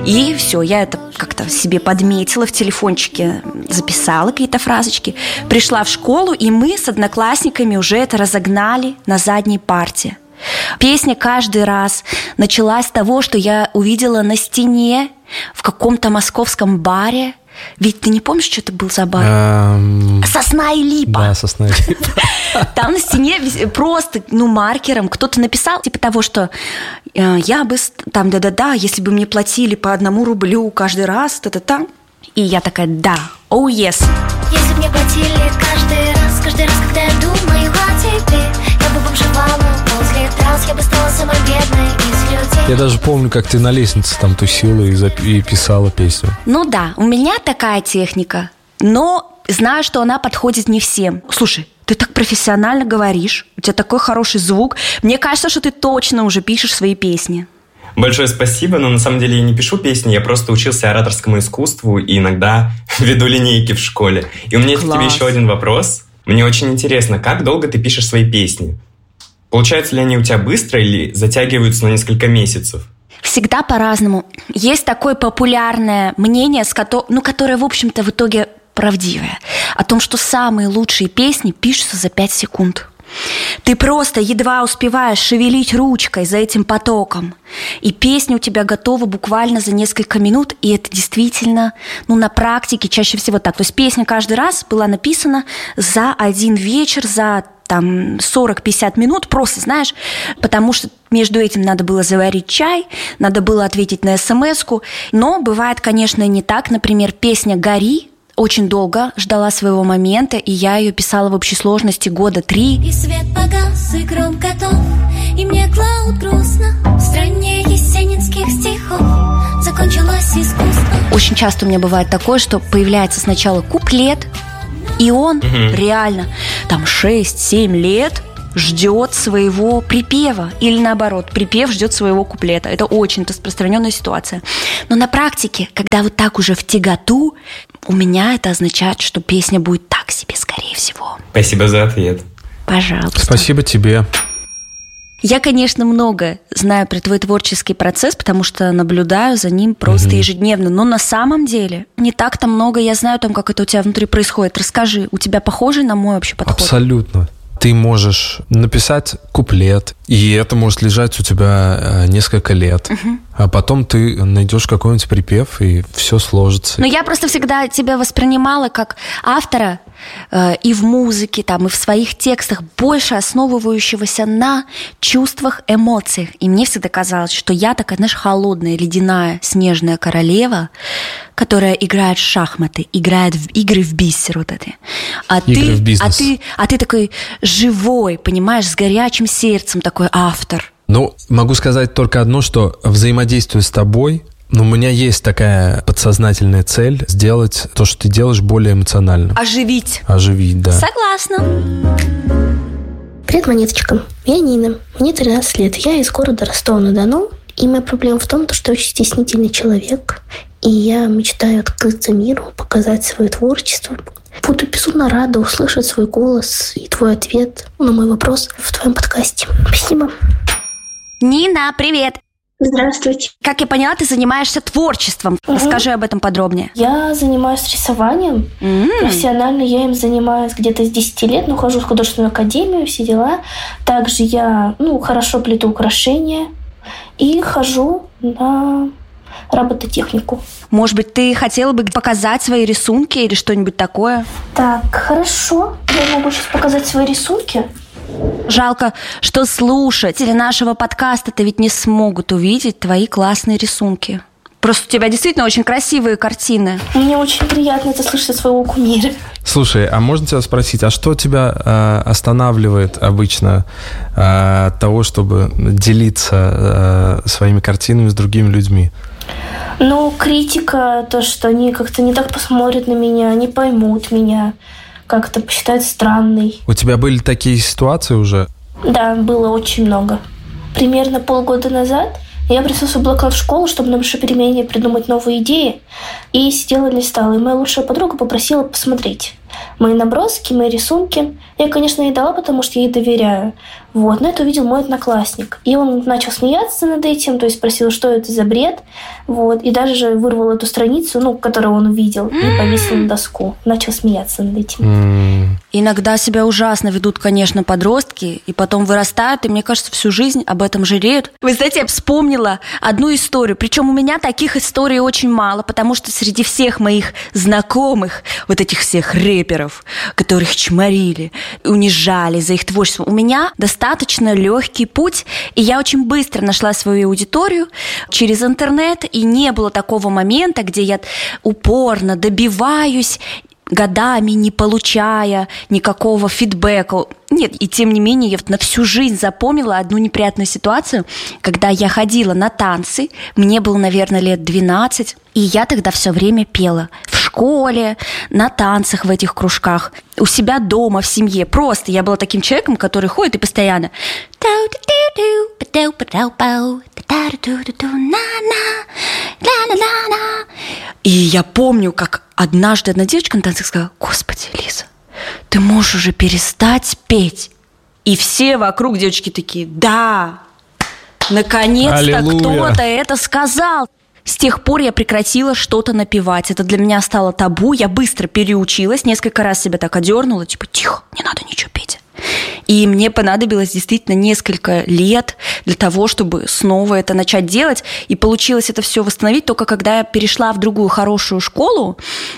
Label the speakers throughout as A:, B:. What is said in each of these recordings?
A: И все, я это как-то себе подметила в телефончике, записала какие-то фразочки. Пришла в школу, и мы с одноклассниками уже это разогнали на задней парте. Песня каждый раз началась с того, что я увидела на стене в каком-то московском баре. Ведь ты не помнишь, что это был за бар? «Сосна и липа».
B: Да, «Сосна и липа».
A: Там на стене просто, маркером кто-то написал, типа того, что я бы там, если бы мне платили по 1 рублю каждый раз, та-та-та. И я такая, да, oh yes.
C: Если бы мне платили каждый раз, когда я думаю о тебе, я бы бомжевала возле трасс, я бы стала самой бедной из людей.
B: Я даже помню, как ты на лестнице там тусила и писала песню.
A: Ну да, у меня такая техника, но знаю, что она подходит не всем. Слушай, ты так профессионально говоришь, у тебя такой хороший звук. Мне кажется, что ты точно уже пишешь свои песни.
D: Большое спасибо, но на самом деле я не пишу песни, я просто учился ораторскому искусству и иногда веду линейки в школе. И у меня к тебе еще один вопрос. Мне очень интересно, как долго ты пишешь свои песни? Получаются ли они у тебя быстро или затягиваются на несколько месяцев?
A: Всегда по-разному. Есть такое популярное мнение, которое, в общем-то, в итоге правдивое, о том, что самые лучшие песни пишутся за 5 секунд. Ты просто едва успеваешь шевелить ручкой за этим потоком, и песня у тебя готова буквально за несколько минут, и это действительно, на практике чаще всего так. То есть песня каждый раз была написана за один вечер, за 40-50 минут, просто, знаешь, потому что между этим надо было заварить чай, надо было ответить на смс-ку. Но бывает, конечно, не так. Например, песня «Гори» очень долго ждала своего момента, и я ее писала в общей сложности 3 года.
C: И свет погас, и гром готов, и мне клауд грустно. В стране есенинских стихов закончилось искусство.
A: Очень часто у меня бывает такое, что появляется сначала куплет, и он реально 6-7 лет ждет своего припева. Или наоборот, припев ждет своего куплета. Это очень распространенная ситуация. Но на практике, когда вот так уже в тяготу, у меня это означает, что песня будет так себе, скорее всего.
D: Спасибо за ответ.
A: Пожалуйста.
B: Спасибо тебе.
A: Я, конечно, много знаю про твой творческий процесс, потому что наблюдаю за ним просто ежедневно. Но на самом деле не так-то много я знаю там, как это у тебя внутри происходит. Расскажи, у тебя похожий на мой вообще подход?
B: Абсолютно. Ты можешь написать куплет, и это может лежать у тебя несколько лет. А потом ты найдешь какой-нибудь припев, и все сложится.
A: Но я просто всегда тебя воспринимала как автора и в музыке, и в своих текстах, больше основывающегося на чувствах, эмоциях. И мне всегда казалось, что я такая, холодная, ледяная, снежная королева, которая играет в шахматы, играет в игры в бисер вот эти.
B: Игры в бизнес.
A: А ты такой живой, понимаешь, с горячим сердцем такой автор.
B: Могу сказать только одно, что взаимодействуя с тобой, у меня есть такая подсознательная цель сделать то, что ты делаешь, более эмоциональным.
A: Оживить,
B: да.
A: Согласна.
E: Привет, монеточка. Я Нина. Мне 13 лет. Я из города Ростова-на-Дону. И моя проблема в том, что я очень стеснительный человек. И я мечтаю открыться миру, показать свое творчество. Буду безумно рада услышать свой голос и твой ответ на мой вопрос в твоем подкасте. Спасибо.
A: Нина, привет.
E: Здравствуйте.
A: Как я поняла, ты занимаешься творчеством. Расскажи об этом подробнее.
E: Я занимаюсь рисованием. Профессионально я им занимаюсь где-то с 10 лет. Хожу в художественную академию, все дела. Также я хорошо плету украшения. И хожу на робототехнику.
A: Может быть, ты хотела бы показать свои рисунки или что-нибудь такое?
E: Так, хорошо. Я могу сейчас показать свои рисунки.
A: Жалко, что слушатели нашего подкаста-то ведь не смогут увидеть твои классные рисунки. Просто у тебя действительно очень красивые картины.
E: Мне очень приятно это слышать от своего кумира.
B: Слушай, а можно тебя спросить, а что тебя останавливает обычно от того, чтобы делиться своими картинами с другими людьми?
E: Критика, то, что они как-то не так посмотрят на меня, не поймут меня, как-то посчитают странной.
B: У тебя были такие ситуации уже?
E: Да, было очень много. Примерно полгода назад я принесла свой блокнот в школу, чтобы на большой перемене придумать новые идеи. И сидела, листала. И моя лучшая подруга попросила посмотреть. мои наброски, мои рисунки. Я, конечно, ей дала, потому что я ей доверяю. Вот. Но это увидел мой одноклассник. И он начал смеяться над этим, то есть спросил, что это за бред. Вот. И даже же вырвал эту страницу, которую он увидел, и повесил на доску. Начал смеяться над этим.
A: Иногда себя ужасно ведут, конечно, подростки, и потом вырастают, и, мне кажется, всю жизнь об этом жалеют. Вы знаете, я вспомнила одну историю, причем у меня таких историй очень мало, потому что среди всех моих знакомых, вот этих всех рэперов, которых чморили, унижали за их творчество, у меня достаточно легкий путь, и я очень быстро нашла свою аудиторию через интернет, и не было такого момента, где я упорно добиваюсь, годами не получая никакого фидбэка. Нет, и тем не менее я на всю жизнь запомнила одну неприятную ситуацию, когда я ходила на танцы, мне было, наверное, лет 12, и я тогда все время пела в школе, на танцах в этих кружках, у себя дома, в семье. Просто я была таким человеком, который ходит и постоянно... И я помню, как однажды одна девочка на танцах сказала: «Господи, Лиза, ты можешь уже перестать петь». И все вокруг девочки такие: «Да, наконец-то кто-то это сказал». С тех пор я прекратила что-то напевать. Это для меня стало табу. Я быстро переучилась, несколько раз себя так одернула, типа: «Тихо, не надо ничего петь». И мне понадобилось действительно несколько лет для того, чтобы снова это начать делать. И получилось это все восстановить только когда я перешла в другую хорошую школу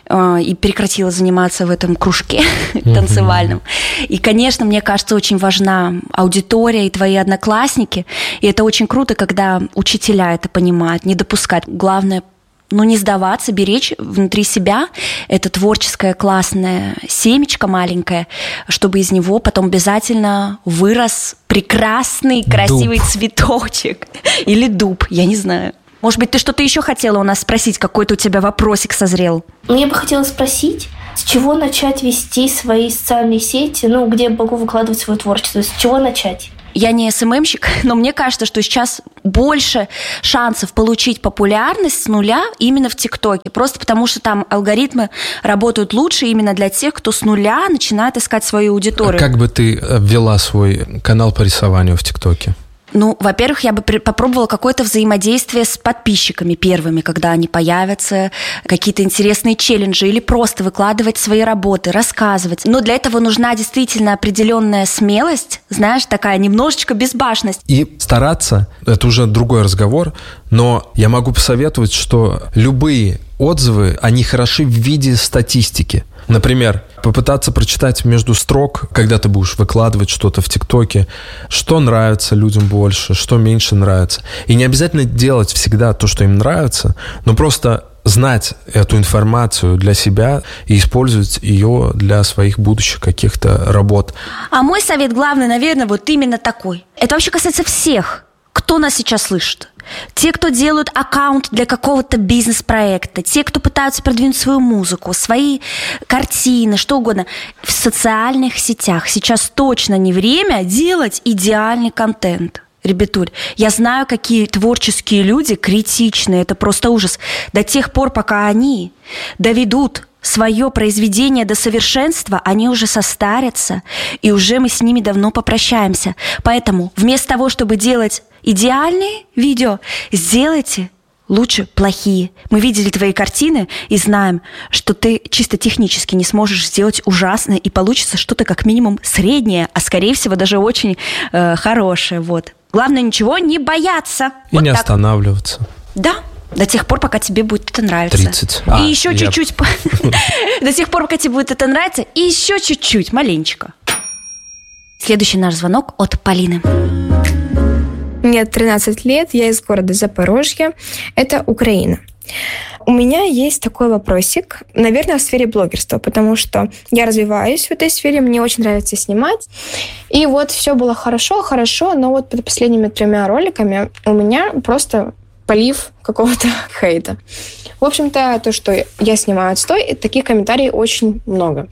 A: и прекратила заниматься в этом кружке танцевальном. И, конечно, мне кажется, очень важна аудитория и твои одноклассники. И это очень круто, когда учителя это понимают, не допускать. Главное, не сдаваться, беречь внутри себя это творческое классное семечко маленькое, чтобы из него потом обязательно вырос прекрасный, красивый цветочек. Или дуб, я не знаю. Может быть, ты что-то еще хотела у нас спросить? Какой-то у тебя вопросик созрел?
E: Я бы хотела спросить, с чего начать вести свои социальные сети, где я могу выкладывать свое творчество, с чего начать?
A: Я не СММщик, но мне кажется, что сейчас больше шансов получить популярность с нуля именно в ТикТоке. Просто потому, что там алгоритмы работают лучше именно для тех, кто с нуля начинает искать свою аудиторию.
B: Как бы ты ввела свой канал по рисованию в ТикТоке?
A: Во-первых, я бы попробовала какое-то взаимодействие с подписчиками первыми, когда они появятся, какие-то интересные челленджи, или просто выкладывать свои работы, рассказывать. Но для этого нужна действительно определенная смелость, знаешь, такая немножечко безбашенность.
B: И стараться, это уже другой разговор, но я могу посоветовать, что любые отзывы, они хороши в виде статистики. Например, попытаться прочитать между строк, когда ты будешь выкладывать что-то в ТикТоке, что нравится людям больше, что меньше нравится. И не обязательно делать всегда то, что им нравится, но просто знать эту информацию для себя и использовать ее для своих будущих каких-то работ.
A: А мой совет главный, наверное, вот именно такой. Это вообще касается всех, кто нас сейчас слышит. Те, кто делают аккаунт для какого-то бизнес-проекта, те, кто пытаются продвинуть свою музыку, свои картины, что угодно. В социальных сетях сейчас точно не время делать идеальный контент. Ребятуль, я знаю, какие творческие люди критичные, это просто ужас. До тех пор, пока они доведут свое произведение до совершенства, они уже состарятся, и уже мы с ними давно попрощаемся. Поэтому вместо того, чтобы делать идеальные видео, сделайте лучше плохие. Мы видели твои картины и знаем, что ты чисто технически не сможешь сделать ужасное, и получится что-то как минимум среднее, а скорее всего даже очень хорошее. Вот. Главное, ничего не бояться.
B: И вот не так останавливаться.
A: Да. До тех пор, пока тебе будет это нравиться.
B: 30.
A: И еще чуть-чуть. До тех пор, пока тебе будет это нравиться. И еще чуть-чуть, маленечко. Следующий наш звонок от Полины.
F: Мне 13 лет, я из города Запорожье. Это Украина. У меня есть такой вопросик, наверное, в сфере блогерства, потому что я развиваюсь в этой сфере, мне очень нравится снимать. И вот все было хорошо, но вот под последними 3 роликами у меня просто полив какого-то хейта. В общем-то, то, что я снимаю отстой, и таких комментариев очень много.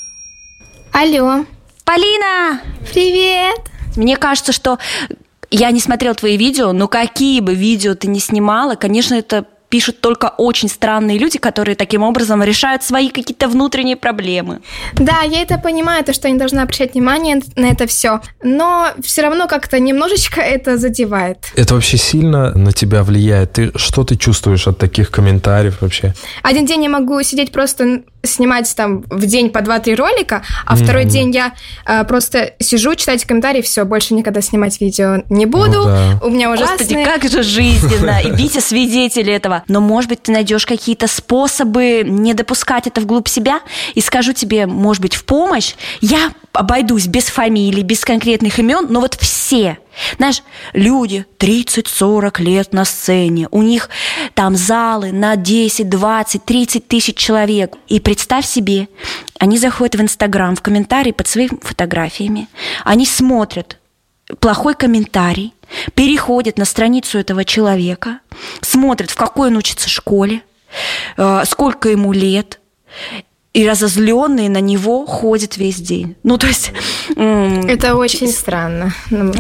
E: Алло.
A: Полина!
E: Привет!
A: Мне кажется, что я не смотрела твои видео, но какие бы видео ты ни снимала, конечно, это пишут только очень странные люди, которые таким образом решают свои какие-то внутренние проблемы.
F: Да, я это понимаю, то, что я не должна обращать внимание на это все, но все равно как-то немножечко это задевает.
B: Это вообще сильно на тебя влияет? Что ты чувствуешь от таких комментариев вообще?
F: Один день я могу сидеть просто снимать там в день по 2-3 ролика, а второй день я просто сижу, читать комментарии, все, больше никогда снимать видео не буду. У меня ужасные...
A: Господи, как же жизненно, и Витя свидетель этого. Но, может быть, ты найдешь какие-то способы не допускать это вглубь себя, и скажу тебе, может быть, в помощь. Я обойдусь без фамилий, без конкретных имен, но вот все, знаешь, люди 30-40 лет на сцене, у них там залы на 10, 20, 30 тысяч человек. И представь себе, они заходят в Инстаграм, в комментарии под своими фотографиями, они смотрят плохой комментарий, переходят на страницу этого человека, смотрят, в какой он учится школе, сколько ему лет, и разозленные на него ходят весь день. Ну, то есть...
F: Это очень странно.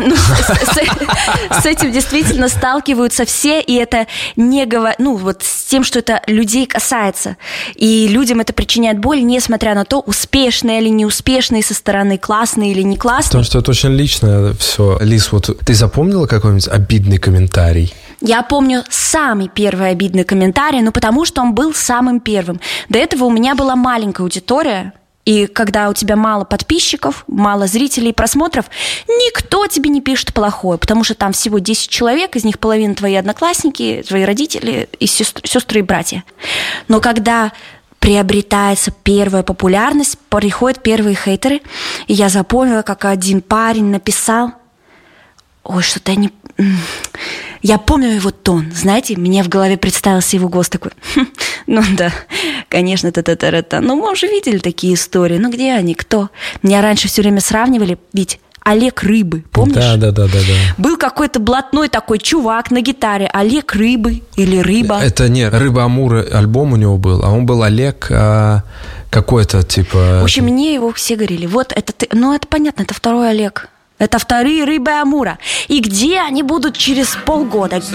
A: С этим действительно сталкиваются все, и это не говорит... Ну, вот с тем, что это людей касается. И людям это причиняет боль, несмотря на то, успешные или неуспешные со стороны, классные или не классные.
B: Потому что это очень личное все. Лиз, вот ты запомнила какой-нибудь обидный комментарий?
A: Я помню самый первый обидный комментарий, ну, потому что он был самым первым. До этого у меня была маленькая аудитория, и когда у тебя мало подписчиков, мало зрителей и просмотров, никто тебе не пишет плохое, потому что там всего 10 человек, из них половина твои одноклассники, твои родители, и сестры и братья. Но когда приобретается первая популярность, приходят первые хейтеры, и я запомнила, как один парень написал: ой, что-то я не... Я помню его тон, знаете, мне в голове представился его голос такой: ну да, конечно, та-та-та-та. Ну, мы уже видели такие истории, ну где они, кто? Меня раньше все время сравнивали, ведь Олег Рыбы, помнишь?
B: Да.
A: Был какой-то блатной такой чувак на гитаре, Олег Рыбы или Рыба.
B: Это не Рыба Амура, альбом у него был, а он был Олег какой-то типа...
A: В общем, мне его все говорили, вот это ты, ну это понятно, это второй Олег. Это вторые Рыбы Амура. И где они будут через полгода?